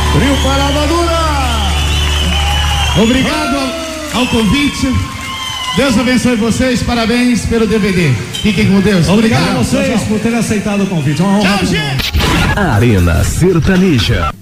Trio Parada Dura. Obrigado ao convite. Deus abençoe vocês, parabéns pelo DVD. Fiquem com Deus. Obrigado a vocês por terem aceitado o convite. Tchau, gente. Arena Sertaneja.